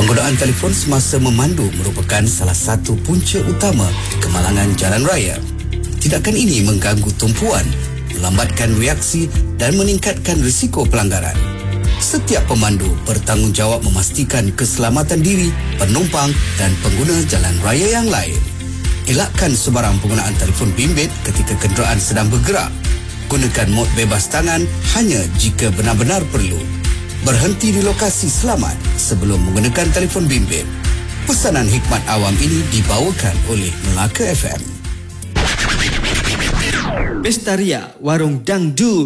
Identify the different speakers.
Speaker 1: Penggunaan telefon semasa memandu merupakan salah satu punca utama kemalangan jalan raya. Tindakan ini mengganggu tumpuan, melambatkan reaksi dan meningkatkan risiko pelanggaran. Setiap pemandu bertanggungjawab memastikan keselamatan diri, penumpang dan pengguna jalan raya yang lain. Elakkan sebarang penggunaan telefon bimbit ketika kenderaan sedang bergerak. Gunakan mod bebas tangan hanya jika benar-benar perlu. Berhenti di lokasi selamat sebelum menggunakan telefon bimbit. Pesanan hikmat awam ini dibawakan oleh Melaka FM.
Speaker 2: Pesta Ria, warung dangdut.